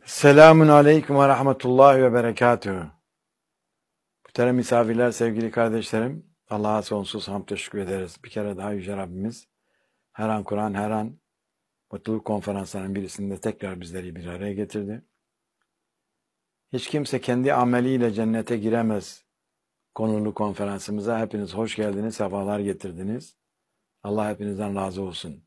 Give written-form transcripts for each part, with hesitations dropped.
Selamun aleyküm ve rahmetullahi ve berekatühü. Muhterem misafirler, sevgili kardeşlerim, Allah'a sonsuz hamd teşekkür ederiz. Bir kere daha Yüce Rabbimiz her an Kur'an, her an mutluluk konferanslarının birisinde tekrar bizleri bir araya getirdi. Hiç kimse kendi ameliyle cennete giremez konulu konferansımıza hepiniz hoş geldiniz, sefalar getirdiniz. Allah hepinizden razı olsun.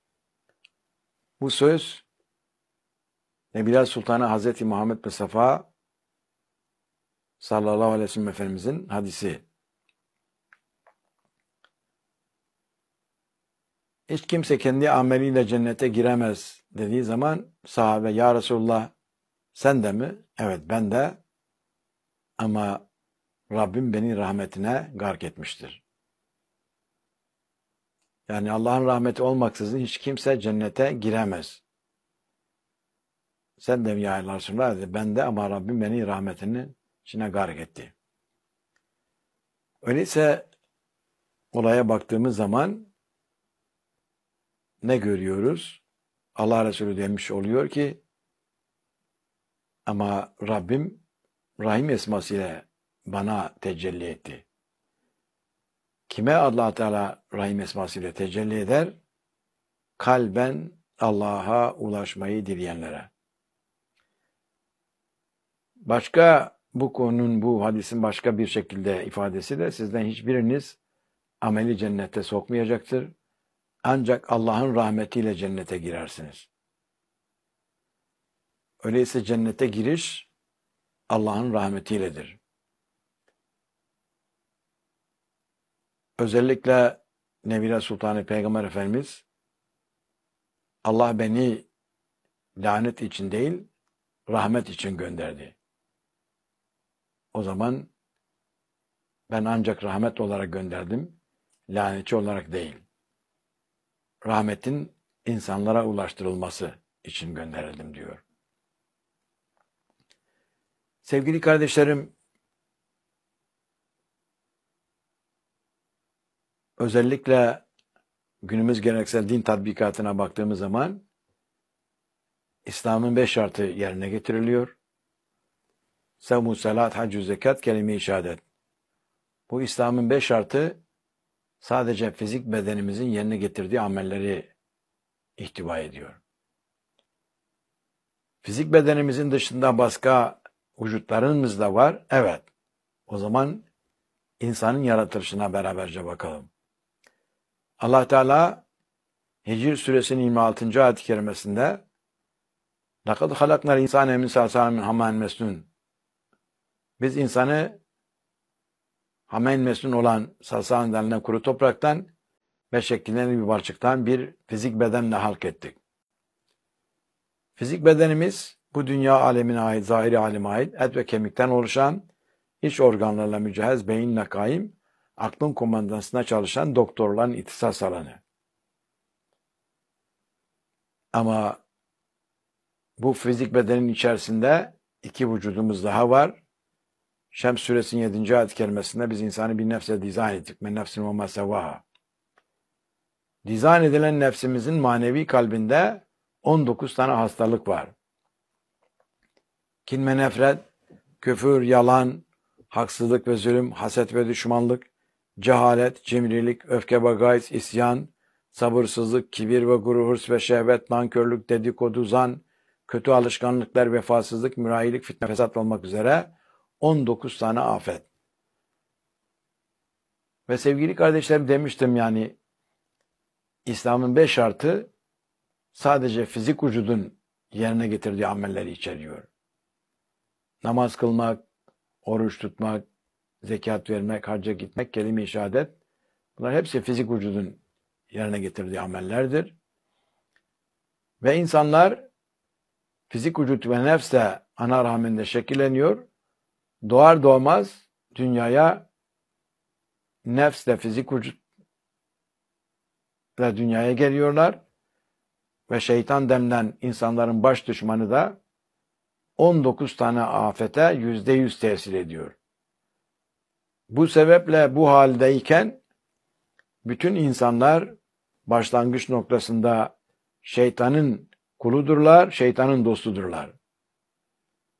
Bu söz Nebiler Sultanı Hazreti Muhammed Mustafa sallallahu aleyhi ve sellem Efendimizin hadisi. Hiç kimse kendi ameliyle cennete giremez dediği zaman sahabe, ya Resulullah sen de mi? Evet, ben de, ama Rabbim beni rahmetine gark etmiştir. Yani Allah'ın rahmeti olmaksızın hiç kimse cennete giremez. Sen de mi ya Resulullah? Dedi, ben de, ama Rabbim beni rahmetinin içine gark etti. Öyleyse olaya baktığımız zaman ne görüyoruz? Allah Resulü demiş oluyor ki, ama Rabbim Rahim esmasıyla bana tecelli etti. Kime Allah Teala Rahim esmasıyla tecelli eder? Kalben Allah'a ulaşmayı dileyenlere. Başka bu konunun, bu hadisin başka bir şekilde ifadesi de sizden hiçbiriniz ameli cennete sokmayacaktır. Ancak Allah'ın rahmetiyle cennete girersiniz. Öyleyse cennete giriş Allah'ın rahmetiyledir. Özellikle Nebiler Sultanı Peygamber Efendimiz, Allah beni lanet için değil, rahmet için gönderdi. O zaman ben ancak rahmet olarak gönderdim, lanetçi olarak değil. Rahmetin insanlara ulaştırılması için gönderildim diyor. Sevgili kardeşlerim, özellikle günümüz geleneksel din tatbikatına baktığımız zaman İslam'ın 5 şartı yerine getiriliyor. Sevmu, salat, hac, zekat, kelime-i şehadet. Bu İslam'ın 5 şartı sadece fizik bedenimizin yerine getirdiği amelleri ihtiva ediyor. Fizik bedenimizin dışında başka vücutlarımız da var. Evet. O zaman insanın yaratılışına beraberce bakalım. Allah Teala Hicr suresinin 26. ayet-i kerimesinde لَقَدْ خَلَقْنَا الْاِنْسَانَ مِنْ سَلْسَالٍ مِنْ حَمَإٍ مَسْنُونٍ Biz insanı hameyn mesnun olan salsalından, kuru topraktan ve şekillenen bir balçıktan bir fizik bedenle halk ettik. Fizik bedenimiz bu dünya alemine ait, zahiri aleme ait et ve kemikten oluşan, iç organlarla mücehhez, beyinle kaim, aklın kumandasına çalışan doktorların ihtisas alanı. Ama bu fizik bedenin içerisinde iki vücudumuz daha var. Şems suresinin 7. ayet-i kerimesinde biz insanı bir nefse dizayn ettik. Men nefsin ve ma sevaha. Dizayn edilen nefsimizin manevi kalbinde 19 tane hastalık var. Kin ve nefret, küfür, yalan, haksızlık ve zulüm, haset ve düşmanlık, cehalet, cimrilik, öfke ve gayz, isyan, sabırsızlık, kibir ve gurur, hırs ve şehvet, nankörlük, dedikodu, zan, kötü alışkanlıklar, vefasızlık, mürahilik, fitne, fesat olmak üzere 19 tane afet. Ve sevgili kardeşlerim, demiştim yani İslam'ın 5 şartı sadece fizik vücudun yerine getirdiği amelleri içeriyor. Namaz kılmak, oruç tutmak, zekat vermek, hacca gitmek, kelime-i şehadet, bunlar hepsi fizik vücudun yerine getirdiği amellerdir. Ve insanlar fizik vücut ve nefsle ana rahminde şekilleniyor. Doğar doğmaz dünyaya nefsle fizik vücutla dünyaya geliyorlar ve şeytan denilen insanların baş düşmanı da 19 tane afete %100 tesir ediyor. Bu sebeple bu haldeyken bütün insanlar başlangıç noktasında şeytanın kuludurlar, şeytanın dostudurlar.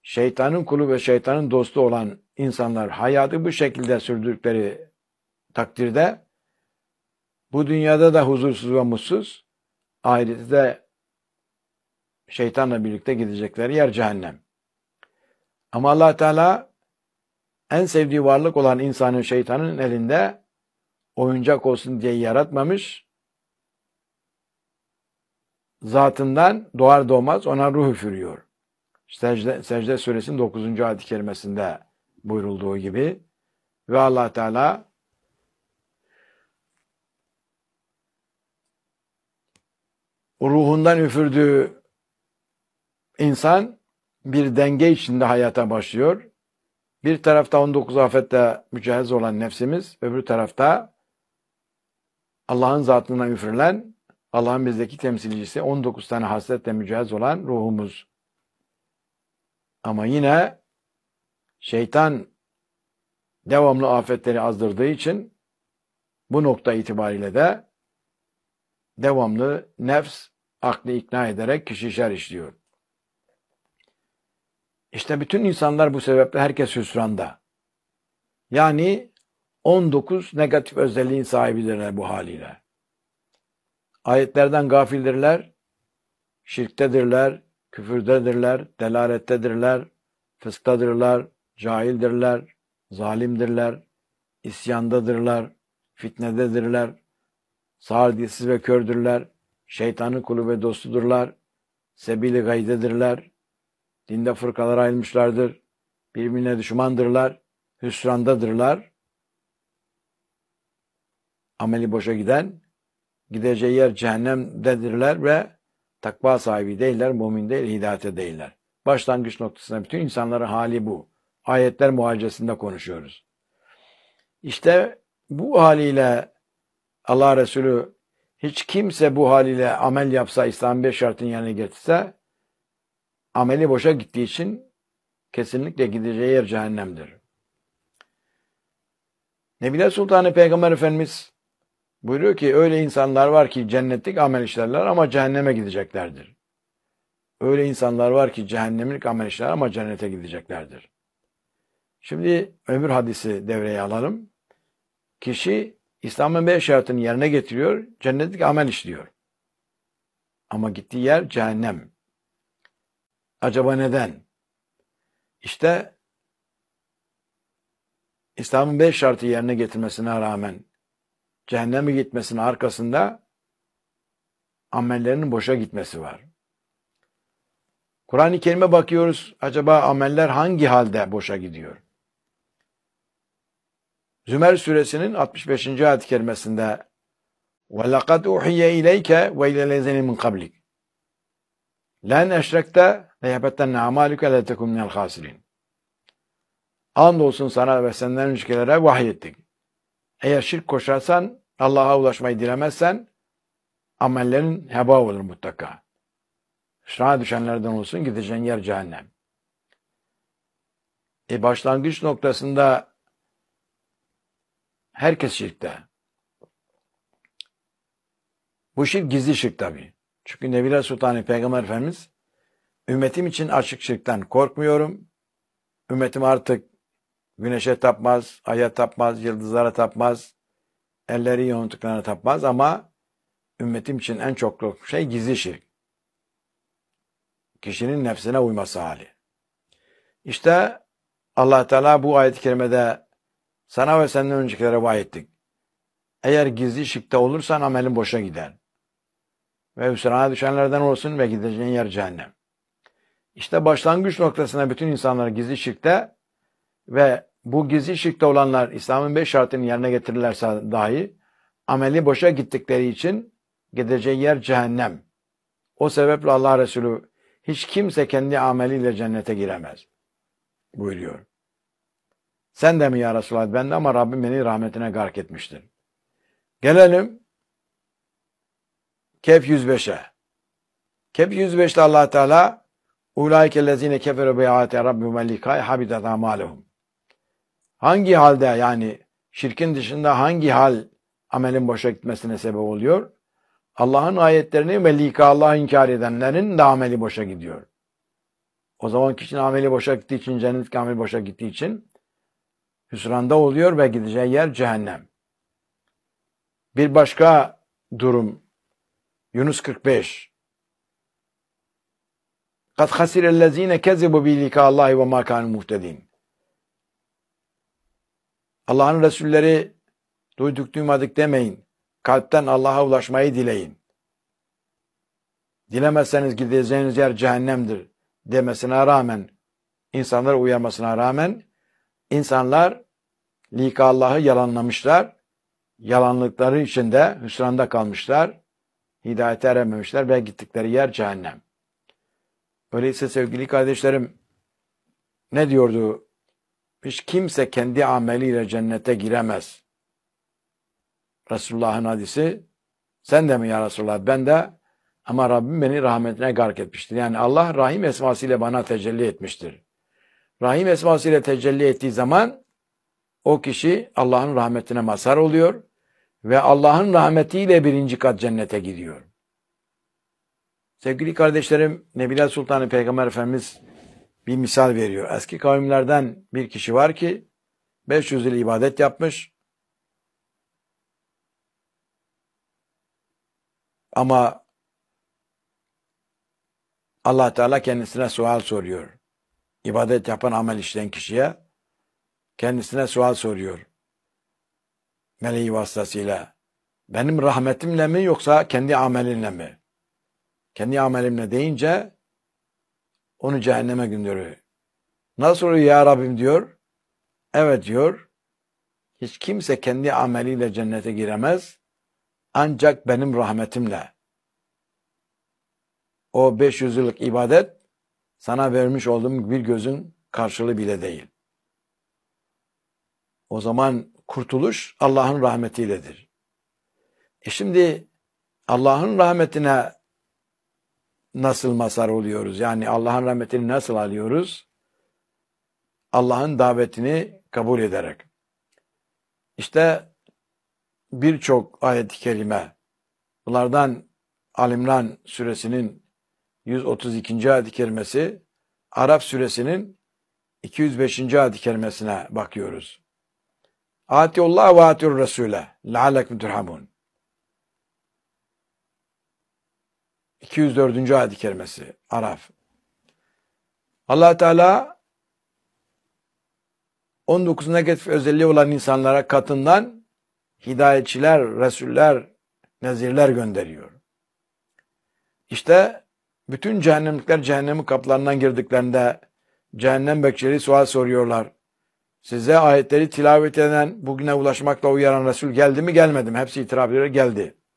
şeytanın kulu ve şeytanın dostu olan insanlar hayatı bu şekilde sürdürdükleri takdirde bu dünyada da huzursuz ve mutsuz, ahirette de şeytanla birlikte gidecekleri yer cehennem. Ama Allah Teala en sevdiği varlık olan insanın şeytanın elinde oyuncak olsun diye yaratmamış. Zatından doğar doğmaz ona ruh üfürüyor. Secde suresinin 9. ayet-i kerimesinde buyurulduğu gibi ve Allah Teala ruhundan üfürdüğü insan bir denge içinde hayata başlıyor. Bir tarafta 19 afette mücehhez olan nefsimiz, öbür tarafta Allah'ın zatından üfürülen, Allah'ın bizdeki temsilcisi 19 tane hasletle mücehhez olan ruhumuz. Ama yine şeytan devamlı afetleri azdırdığı için bu nokta itibariyle de devamlı nefs aklı ikna ederek kişi şer işliyor. İşte bütün insanlar bu sebeple herkes hüsranda. Yani 19 negatif özelliğin sahibidirler bu haliyle. Ayetlerden gafildirler, şirktedirler, küfürdedirler, delalettedirler, fısktadırlar, cahildirler, zalimdirler, isyandadırlar, fitnededirler, sağır dilsiz ve kördürler, şeytanın kulu ve dostudurlar, sebil-i gaydedirler, dinde fırkalara ayrılmışlardır, birbirine düşmandırlar, hüsrandadırlar, ameli boşa giden, gideceği yer cehennemdedirler ve takva sahibi değiller, mümin değil, hidayete değiller. Başlangıç noktasında bütün insanların hali bu. Ayetler muhacesinde konuşuyoruz. İşte bu haliyle Allah Resulü hiç kimse bu haliyle amel yapsa, İslam'ın 5 şartını yerine getirse, ameli boşa gittiği için kesinlikle gideceği yer cehennemdir. Nebiler Sultanı Peygamber Efendimiz buyuruyor ki öyle insanlar var ki cennetlik amel işlerler ama cehenneme gideceklerdir. Öyle insanlar var ki cehennemlik amel işlerler ama cennete gideceklerdir. Şimdi öbür hadisi devreye alalım. Kişi İslam'ın 5 şartını yerine getiriyor, cennetlik amel işliyor. Ama gittiği yer cehennem. Acaba neden? İşte İslam'ın 5 şartı yerine getirmesine rağmen cehenneme gitmesinin arkasında amellerinin boşa gitmesi var. Kur'an-ı Kerim'e bakıyoruz. Acaba ameller hangi halde boşa gidiyor? Zümer suresinin 65. ayet-i kerimesinde وَلَقَدْ اُحِيَّ اِلَيْكَ وَاِلَى الَّذِينَ مِنْ قَبْلِكَ لَنْ اَشْرَكْتَ لَيَبَتَّنَّ عَمَالِكَ لَتَكُمْ مِنَ الْخَاسِرِينَ Andolsun sana ve senden öncekilere vahyettik. Eğer şirk koşarsan, Allah'a ulaşmayı dilemezsen, amellerin heba olur mutlaka. Hüsrana düşenlerden olsun, gideceğin yer cehennem. Başlangıç noktasında herkes şirkte. Bu şirk gizli şirk tabii. Çünkü Nebiler Sultanı Peygamber Efendimiz, ümmetim için açık şirkten korkmuyorum. Ümmetim artık güneşe tapmaz, aya tapmaz, yıldızlara tapmaz, elleri yoğunluklarına tapmaz ama ümmetim için en çok şey gizli şirk. Kişinin nefsine uyması hali. İşte Allah Teala bu ayet-i kerimede sana ve senden öncekilere vahyettik. Eğer gizli şirkte olursan amelin boşa gider. Ve hüsrana düşenlerden olsun ve gideceğin yer cehennem. İşte başlangıç noktasında bütün insanlar gizli şirkte ve bu gizli şirkte olanlar İslam'ın 5 şartını yerine getirirlerse dahi ameli boşa gittikleri için gideceği yer cehennem. O sebeple Allah Resulü hiç kimse kendi ameliyle cennete giremez buyuruyor. Sen de mi ya Resulallah? Ben de ama Rabbim beni rahmetine gark etmiştir. Gelelim Kehf 105'e. Kehf 105'te Allah Teala ulaikellezine keferu bi'ayati rabbihim ve likâi habitat a'mâluhum. Hangi halde yani şirkin dışında hangi hal amelin boşa gitmesine sebep oluyor? Allah'ın ayetlerini ve Allah'ı inkar edenlerin de ameli boşa gidiyor. O zaman kişinin ameli boşa gittiği için, cennetteki ameli boşa gittiği için hüsranda oluyor ve gideceği yer cehennem. Bir başka durum Yunus 45. قَدْ خَسِرَ الَّذ۪ينَ كَذِبُوا بِلِقَاءِ اللّٰهِ وَمَا كَانُوا مُهْتَد۪ينَ. Allah'ın Resulleri duyduk duymadık demeyin. Kalpten Allah'a ulaşmayı dileyin. Dilemezseniz gideceğiniz yer cehennemdir demesine rağmen, insanları uyarmasına rağmen, insanlar lika Allah'ı yalanlamışlar. Yalanlıkları içinde hüsranda kalmışlar. Hidayete erememişler ve gittikleri yer cehennem. Öyleyse sevgili kardeşlerim, ne diyordu? Hiç kimse kendi ameliyle cennete giremez. Resulullah'ın hadisi, sen de mi ya Resulullah? Ben de, ama Rabbim beni rahmetine gark etmiştir. Yani Allah Rahim esmasıyla bana tecelli etmiştir. Rahim esmasıyla tecelli ettiği zaman o kişi Allah'ın rahmetine mazhar oluyor ve Allah'ın rahmetiyle birinci kat cennete gidiyor. Sevgili kardeşlerim, Nebiler Sultanı Peygamber Efendimiz bir misal veriyor. Eski kavimlerden bir kişi var ki 500 yıl ibadet yapmış ama Allah Teala kendisine sual soruyor. İbadet yapan, amel işleyen kişiye kendisine sual soruyor. Meleği vasıtasıyla. Benim rahmetimle mi yoksa kendi amelinle mi? Kendi amelimle deyince onu cehenneme gönderiyor. Nasıl oluyor ya Rabbim diyor. Evet diyor. Hiç kimse kendi ameliyle cennete giremez. Ancak benim rahmetimle. O 500 yıllık ibadet sana vermiş olduğum bir gözün karşılığı bile değil. O zaman kurtuluş Allah'ın rahmetiyledir. Şimdi Allah'ın rahmetine nasıl mazhar oluyoruz? Yani Allah'ın rahmetini nasıl alıyoruz? Allah'ın davetini kabul ederek. İşte birçok ayet-i kerime, bunlardan Ali-İmran suresinin 132. ayet-i kerimesi, Araf suresinin 205. ayet-i kerimesine bakıyoruz. Atiullah ve atiur Resule leallekum turhamun. 204. ayet-i kerimesi Araf. Allah Teala 19 negatif özelliği olan insanlara katından hidayetçiler, resuller, nezirler gönderiyor. İşte bütün cehennemlikler cehennemin kapılarından girdiklerinde cehennem bekçileri sual soruyorlar. Size ayetleri tilavet eden, bugüne ulaşmakla uyaran Resul geldi mi gelmedi mi? Hepsi itiraf ediyor, geldi.